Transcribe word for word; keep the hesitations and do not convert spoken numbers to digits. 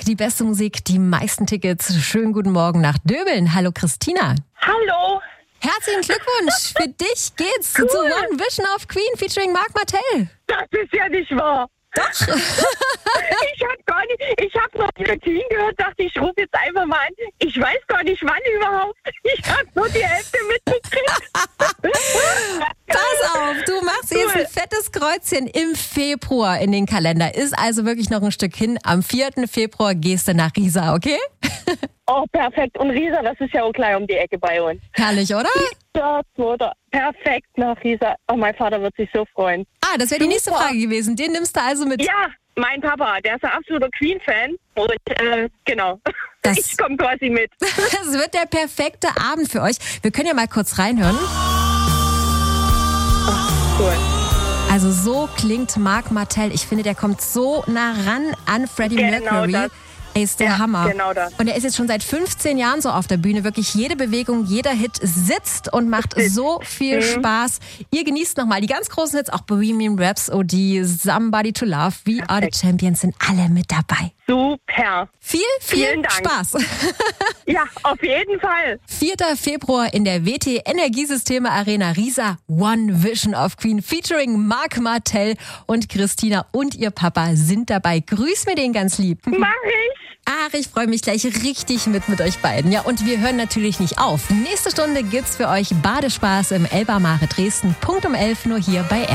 Musik, die beste Musik, die meisten Tickets. Schönen guten Morgen nach Döbeln. Hallo Christina. Hallo. Herzlichen Glückwunsch. Für dich geht's Cool. zu One Vision of Queen featuring Marc Martel. Das ist ja nicht wahr. Doch. Ich hab gar nicht, ich habe noch die Queen gehört, dachte ich, rufe jetzt einfach mal an. Ich weiß gar nicht, wann überhaupt. Ich habe nur die Hälfte mitgekriegt. Pass auf, du machst jetzt ein fettes Kreuzchen im Februar in den Kalender. Ist also wirklich noch ein Stück hin. Am vierten Februar gehst du nach Riesa, okay? Oh, perfekt. Und Riesa, das ist ja auch gleich um die Ecke bei uns. Herrlich, oder? Das wurde perfekt nach Riesa. Oh, mein Vater wird sich so freuen. Ah, das wäre die nächste Super. Frage gewesen. Den nimmst du also mit. Ja, mein Papa, der ist ein absoluter Queen-Fan. Und äh, genau, Das- ich komme quasi mit. Es wird der perfekte Abend für euch. Wir können ja mal kurz reinhören. Cool. Also so klingt Marc Martel. Ich finde, der kommt so nah ran an Freddie Genau Mercury. das. Ey, ist der Ja, Hammer. genau das. Und er ist jetzt schon seit fünfzehn Jahren so auf der Bühne. Wirklich jede Bewegung, jeder Hit sitzt und macht so viel Mhm. Spaß. Ihr genießt nochmal die ganz großen Hits, auch Bohemian Rhapsody, Somebody to Love, We Are the Perfekt. Champions sind alle mit dabei. Super. Viel, viel Vielen Dank. Spaß. Ja, auf jeden Fall. vierter Februar in der W T Energiesysteme Arena Riesa. One Vision of Queen featuring Marc Martel und Christina und ihr Papa sind dabei. Grüß mir den ganz lieb. Mach ich. Ach, ich freue mich gleich richtig mit mit euch beiden. Ja, und wir hören natürlich nicht auf. Nächste Stunde gibt's für euch Badespaß im Elba Mare Dresden. Punkt um elf nur hier bei